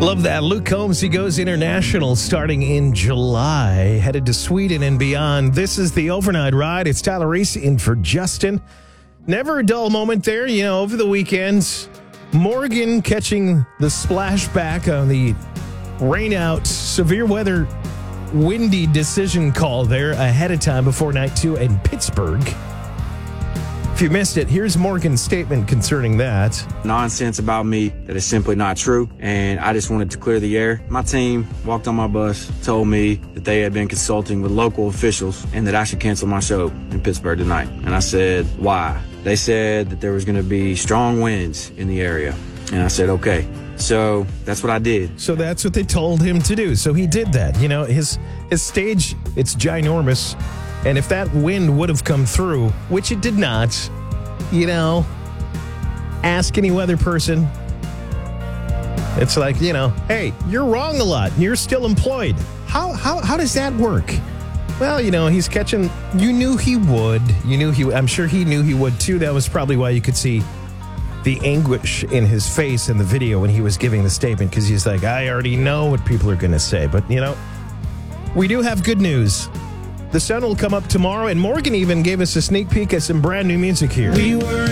Love that. Luke Combs, he goes international starting in July, headed to Sweden and beyond. This is the Overnight Ride. It's Tyler Reese in for Justin. Never a dull moment there. You know, over the weekends, Morgan catching the splashback on the rain out, severe weather, windy decision call there ahead of time before night 2 in Pittsburgh. If you missed it, here's Morgan's statement concerning that. Nonsense about me that is simply not true, and I just wanted to clear the air. My team walked on my bus, told me that they had been consulting with local officials and that I should cancel my show in Pittsburgh tonight. And I said, why? They said that there was going to be strong winds in the area. And I said, okay. So that's what I did. So that's what they told him to do. So he did that. You know, his stage, it's ginormous. And if that wind would have come through, which it did not, you know, ask any weather person. It's like, you know, hey, you're wrong a lot. You're still employed. How does that work? Well, you know, he's catching. You knew he would. I'm sure he knew he would too. That was probably why you could see the anguish in his face in the video when he was giving the statement, because he's like, I already know what people are going to say. But, you know, we do have good news. The sun will come up tomorrow, and Morgan even gave us a sneak peek at some brand new music here. We were